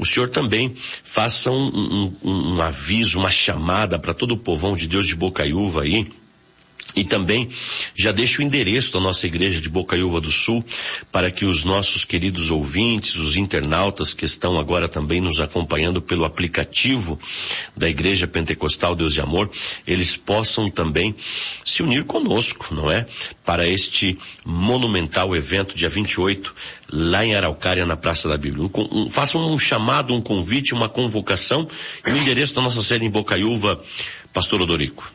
Senhor também faça um aviso, uma chamada para todo o povão de Deus de Bocaiúva aí. E também já deixo o endereço da nossa igreja de Bocaiúva do Sul para que os nossos queridos ouvintes, os internautas que estão agora também nos acompanhando pelo aplicativo da Igreja Pentecostal Deus de Amor, eles possam também se unir conosco, não é? Para este monumental evento dia 28 lá em Araucária, na Praça da Bíblia. Façam um chamado, um convite, uma convocação e o endereço da nossa sede em Bocaiúva, Pastor Odorico.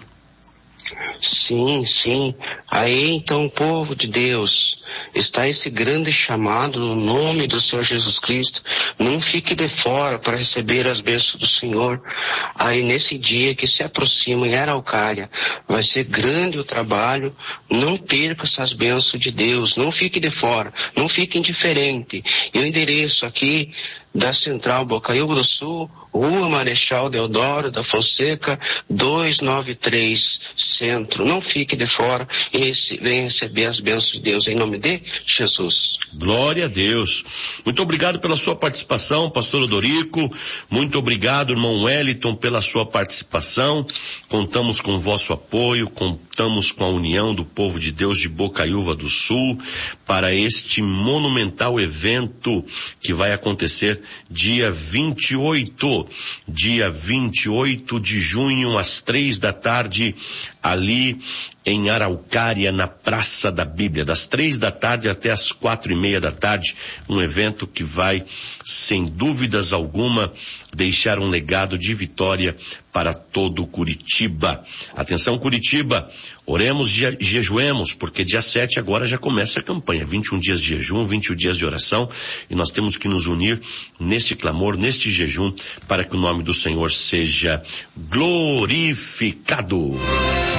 Sim. Aí então, povo de Deus, está esse grande chamado no nome do Senhor Jesus Cristo. Não fique de fora para receber as bênçãos do Senhor. Aí nesse dia que se aproxima em Araucária, vai ser grande o trabalho. Não perca essas bênçãos de Deus. Não fique de fora. Não fique indiferente. E o endereço aqui da Central Bocaiúva do Sul, Rua Marechal Deodoro da Fonseca, 293, Centro. Não fique de fora e venha receber as bênçãos de Deus em nome de Jesus. Glória a Deus. Muito obrigado pela sua participação, pastor Odorico. Muito obrigado, irmão Wellington, pela sua participação. Contamos com o vosso apoio, contamos com a união do povo de Deus de Bocaiúva do Sul para este monumental evento que vai acontecer dia 28 de junho, às 3h, ali em Araucária, na Praça da Bíblia, das 3h até as 4h30, um evento que vai, sem dúvidas alguma, deixar um legado de vitória para todo Curitiba. Atenção, Curitiba, oremos e jejuemos, porque dia 7 agora já começa a campanha, 21 dias de jejum, 21 dias de oração, e nós temos que nos unir neste clamor, neste jejum, para que o nome do Senhor seja glorificado.